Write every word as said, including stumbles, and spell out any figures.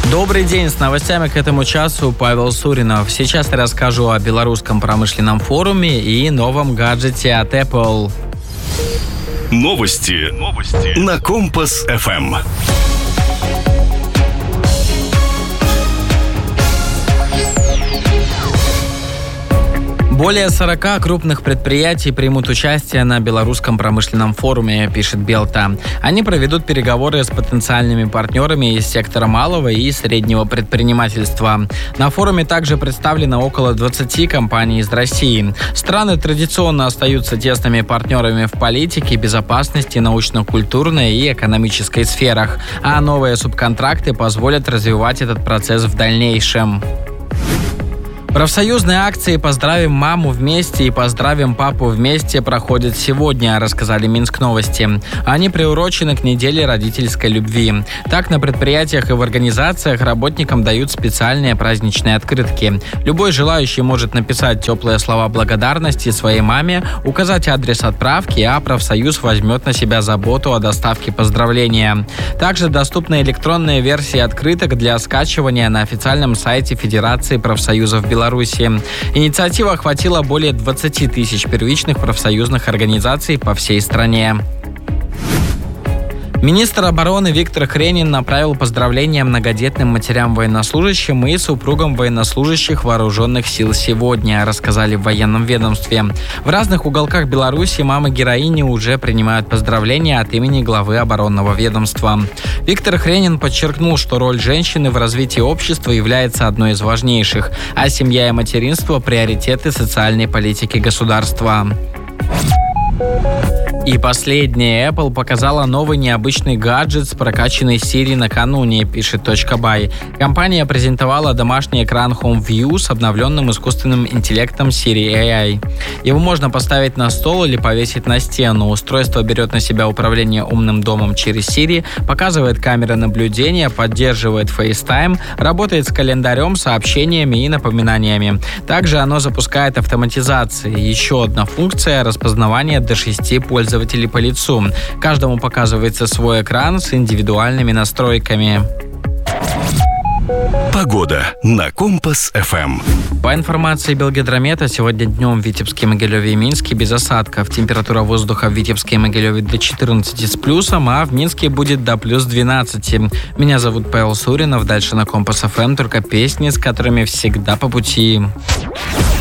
Добрый день, с новостями к этому часу Павел Суринов. Сейчас я расскажу о Белорусском промышленном форуме и новом гаджете от Apple. Новости. Новости. На Компас эф эм. Более сорока крупных предприятий примут участие на Белорусском промышленном форуме, пишет Белта. Они проведут переговоры с потенциальными партнерами из сектора малого и среднего предпринимательства. На форуме также представлено около двадцати компаний из России. Страны традиционно остаются тесными партнерами в политике, безопасности, научно-культурной и экономической сферах, а новые субконтракты позволят развивать этот процесс в дальнейшем. Профсоюзные акции «Поздравим маму вместе» и «Поздравим папу вместе» проходят сегодня, рассказали Минск Новости. Они приурочены к неделе родительской любви. Так, на предприятиях и в организациях работникам дают специальные праздничные открытки. Любой желающий может написать теплые слова благодарности своей маме, указать адрес отправки, а профсоюз возьмет на себя заботу о доставке поздравления. Также доступны электронные версии открыток для скачивания на официальном сайте Федерации профсоюзов Беларуси. Инициатива охватила более двадцати тысяч первичных профсоюзных организаций по всей стране. Министр обороны Виктор Хренин направил поздравления многодетным матерям-военнослужащим и супругам военнослужащих вооруженных сил сегодня, рассказали в военном ведомстве. В разных уголках Беларуси мамы-героини уже принимают поздравления от имени главы оборонного ведомства. Виктор Хренин подчеркнул, что роль женщины в развитии общества является одной из важнейших, а семья и материнство – приоритеты социальной политики государства. И последнее. Apple показала новый необычный гаджет с прокачанной Siri накануне, пишет .бай. Компания презентовала домашний экран HomeView с обновленным искусственным интеллектом Siri эй ай. Его можно поставить на стол или повесить на стену. Устройство берет на себя управление умным домом через Siri, показывает камеры наблюдения, поддерживает FaceTime, работает с календарем, сообщениями и напоминаниями. Также оно запускает автоматизации. Еще одна функция – распознавание до шести пользователей по лицу. Каждому показывается свой экран с индивидуальными настройками. Погода на Компас эф эм. По информации Белгидромета, сегодня днем в Витебске, Могилеве и Минске без осадков. Температура воздуха в Витебске и Могилеве до четырнадцати с плюсом, а в Минске будет до плюс двенадцати. Меня зовут Павел Суринов. Дальше на Компас эф эм только песни, с которыми всегда по пути.